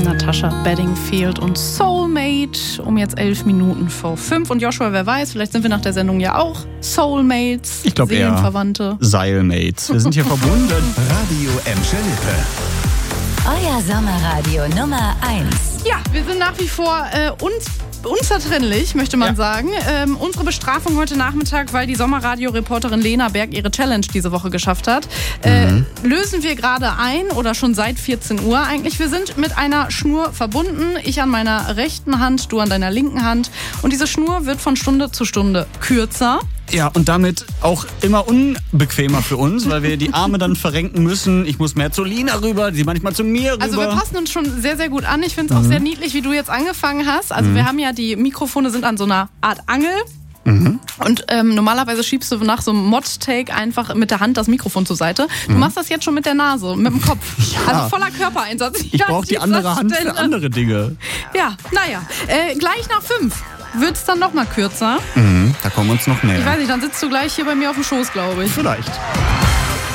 Natasha Bedingfield und Soulmate um jetzt 11 Minuten vor 5. Und Joshua, wer weiß, vielleicht sind wir nach der Sendung ja auch Soulmates, ich glaube Seelenverwandte. Seilmates. Wir sind hier verbunden. Radio Emscher Lippe. Euer Sommerradio Nummer 1. Ja, wir sind nach wie vor unzertrennlich, möchte man sagen. Unsere Bestrafung heute Nachmittag, weil die Sommerradio-Reporterin Lena Berg ihre Challenge diese Woche geschafft hat, lösen wir gerade ein oder schon seit 14 Uhr eigentlich. Wir sind mit einer Schnur verbunden. Ich an meiner rechten Hand, du an deiner linken Hand. Und diese Schnur wird von Stunde zu Stunde kürzer. Ja, und damit auch immer unbequemer für uns, weil wir die Arme dann verrenken müssen. Ich muss mehr zu Lina rüber, sie manchmal zu mir rüber. Also wir passen uns schon sehr, sehr gut an. Ich finde es auch sehr niedlich, wie du jetzt angefangen hast. Also wir haben ja, die Mikrofone sind an so einer Art Angel. Und normalerweise schiebst du nach so einem Mod-Take einfach mit der Hand das Mikrofon zur Seite. Du machst das jetzt schon mit der Nase, mit dem Kopf. Ja. Also voller Körpereinsatz. Ich brauche die andere Hand für andere Dinge. Ja, naja. Gleich nach 5 wird es dann noch mal kürzer. Da kommen wir uns noch näher. Ich weiß nicht, dann sitzt du gleich hier bei mir auf dem Schoß, glaube ich. Vielleicht.